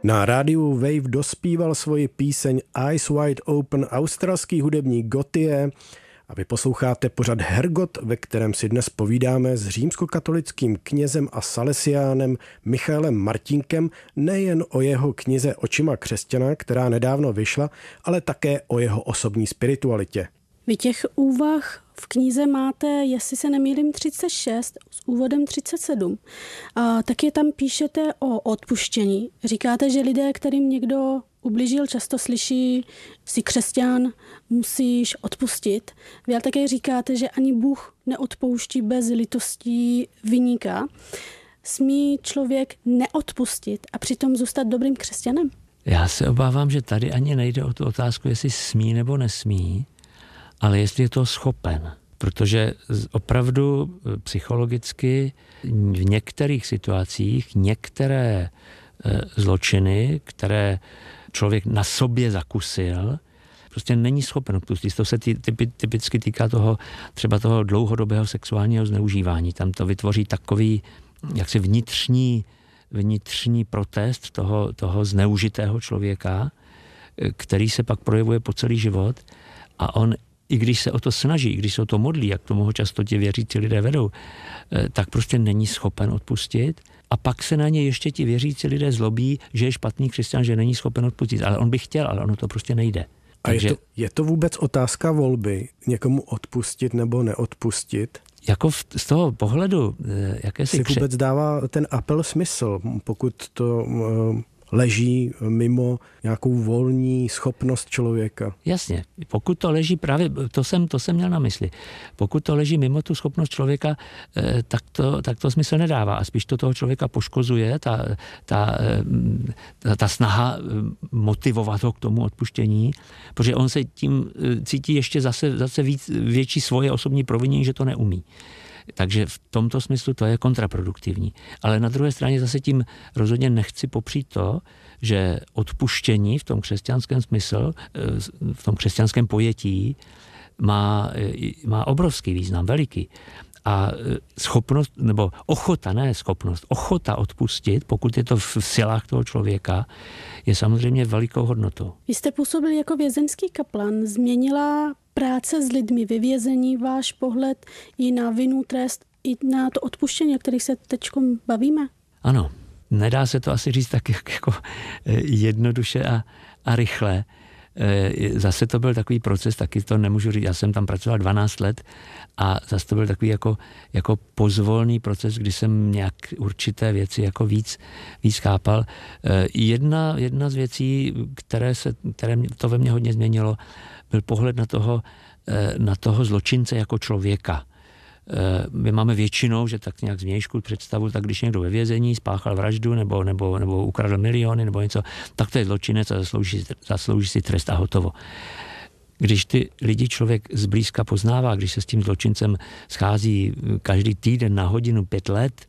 Na rádiu Wave dospíval svoji píseň Eyes Wide Open australský hudebník Gotye a vy posloucháte pořad Hergot, ve kterém si dnes povídáme s římskokatolickým knězem a salesiánem Michaelem Martínkem nejen o jeho knize Očima křesťana, která nedávno vyšla, ale také o jeho osobní spiritualitě. Vy těch úvah v knize máte, jestli se nemýlím, 36 s úvodem 37. A taky tam píšete o odpuštění. Říkáte, že lidé, kterým někdo ubližil, často slyší, jsi křesťan, musíš odpustit. Vy ale také říkáte, že ani Bůh neodpouští bez litostí viníka. Smí člověk neodpustit a přitom zůstat dobrým křesťanem? Já se obávám, že tady ani nejde o tu otázku, jestli smí nebo nesmí, ale jestli je to schopen. Protože opravdu psychologicky v některých situacích některé zločiny, které člověk na sobě zakusil, prostě není schopen odpustit. To se typicky týká třeba toho dlouhodobého sexuálního zneužívání. Tam to vytvoří takový jaksi vnitřní protest toho zneužitého člověka, který se pak projevuje po celý život a on, i když se o to snaží, i když se o to modlí, jak tomu ho často ti věřící lidé vedou, tak prostě není schopen odpustit. A pak se na ně ještě ti věřící lidé zlobí, že je špatný křesťan, že není schopen odpustit. Ale on by chtěl, ale ono to prostě nejde. Takže je to vůbec otázka volby, někomu odpustit nebo neodpustit? Jako z toho pohledu, si vůbec dává ten apel smysl, pokud to leží mimo nějakou volní schopnost člověka. Jasně, pokud to leží právě, to jsem měl na mysli, pokud to leží mimo tu schopnost člověka, tak to smysl nedává a spíš to toho člověka poškozuje, ta snaha motivovat ho k tomu odpuštění, protože on se tím cítí ještě zase větší svoje osobní provinění, že to neumí. Takže v tomto smyslu to je kontraproduktivní. Ale na druhé straně zase tím rozhodně nechci popřít to, že odpuštění v tom křesťanském smyslu, v tom křesťanském pojetí má obrovský význam, veliký. A schopnost, nebo ochota odpustit, pokud je to v silách toho člověka, je samozřejmě velikou hodnotou. Vy jste působil jako vězeňský kaplan. Změnila práce s lidmi ve vězení váš pohled i na vinu, trest, i na to odpuštění, o kterých se teď bavíme? Ano, nedá se to asi říct tak jako jednoduše a rychle. Zase to byl takový proces, taky to nemůžu říct, já jsem tam pracoval 12 let a zase to byl takový jako pozvolný proces, kdy jsem nějak určité věci jako víc chápal. Jedna z věcí, které to ve mně hodně změnilo, byl pohled na toho zločince jako člověka. My máme většinou, že tak nějak zvnějšku představu, tak když někdo ve vězení spáchal vraždu nebo ukradl miliony nebo něco, tak to je zločinec a zaslouží si trest a hotovo. Když ty lidi člověk zblízka poznává, když se s tím zločincem schází každý týden na hodinu 5 let,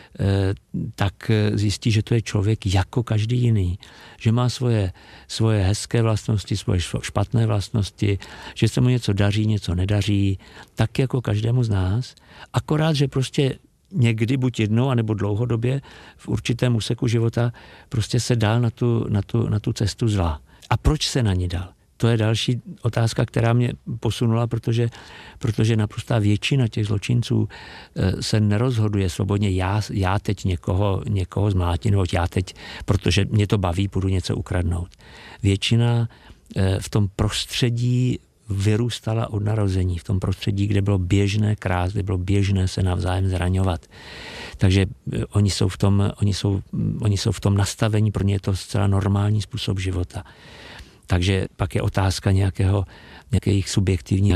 tak zjistí, že to je člověk jako každý jiný. Že má svoje hezké vlastnosti, svoje špatné vlastnosti, že se mu něco daří, něco nedaří, tak jako každému z nás. Akorát, že prostě někdy, buď jednou, anebo dlouhodobě, v určitém úseku života prostě se dal na tu cestu zla. A proč se na ní dal? To je další otázka, která mě posunula, protože naprostá většina těch zločinců se nerozhoduje svobodně, já teď někoho zmlátím, nebo já teď, protože mě to baví, půjdu něco ukradnout. Většina v tom prostředí vyrůstala od narození, v tom prostředí, kde bylo běžné krást, kde bylo běžné se navzájem zraňovat. Takže oni jsou v tom nastavení, pro ně je to zcela normální způsob života. Takže pak je otázka nějakých subjektivních